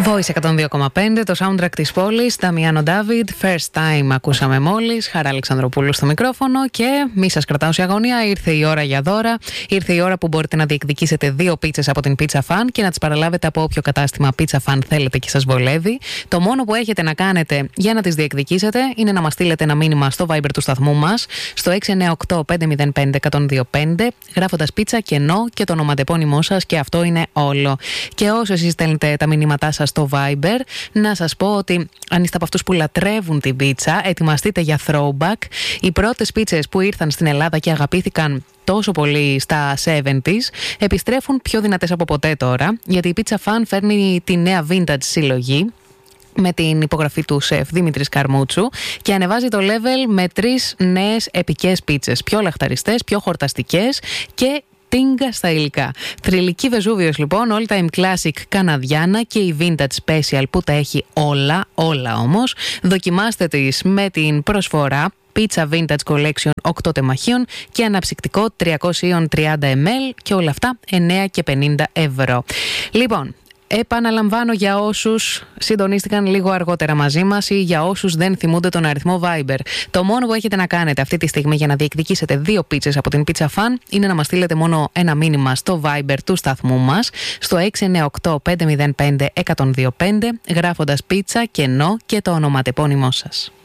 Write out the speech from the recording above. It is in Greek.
Voice 102,5, το soundtrack της πόλης, Νταμιάνο Ντάβιντ, First Time ακούσαμε μόλις, Χαρά Αλεξανδροπούλου στο μικρόφωνο και μη σας κρατάω σε αγωνία, ήρθε η ώρα για δώρα, ήρθε η ώρα που μπορείτε να διεκδικήσετε 2 πίτσες από την Pizza Fan και να τις παραλάβετε από όποιο κατάστημα Pizza Fan θέλετε και σας βολεύει. Το μόνο που έχετε να κάνετε για να τις διεκδικήσετε είναι να μας στείλετε ένα μήνυμα στο Viber του σταθμού μας, στο 698-505-1025, γράφοντας πίτσα, κενό και το ονοματεπώνυμό σας και αυτό είναι όλο. Και όσο εσείς στέλνετε τα μηνύματά σας στο Viber, να σας πω ότι αν είστε από αυτούς που λατρεύουν την πίτσα, ετοιμαστείτε για throwback. Οι πρώτες πίτσες που ήρθαν στην Ελλάδα και αγαπήθηκαν τόσο πολύ στα 70s επιστρέφουν πιο δυνατές από ποτέ τώρα, γιατί η Pizza Fan φέρνει τη νέα vintage συλλογή με την υπογραφή του σεφ Δημήτρης Καρμούτσου και ανεβάζει το level με 3 νέες επικές πίτσες, πιο λαχταριστές, πιο χορταστικές και τίγκα στα υλικά. Θρυλική Βεζούβιος λοιπόν, all time classic καναδιάνα και η vintage special που τα έχει όλα όμως. Δοκιμάστε τις με την προσφορά Pizza Vintage Collection 8 τεμαχίων και αναψυκτικό 330 ml και όλα αυτά 9,50 €. Λοιπόν, επαναλαμβάνω για όσους συντονίστηκαν λίγο αργότερα μαζί μας ή για όσους δεν θυμούνται τον αριθμό Viber. Το μόνο που έχετε να κάνετε αυτή τη στιγμή για να διεκδικήσετε 2 πίτσες από την Pizza Fan είναι να μας στείλετε μόνο ένα μήνυμα στο Viber του σταθμού μας, στο 698-505-1025, γράφοντας πίτσα, κενό και το ονοματεπώνυμό σας.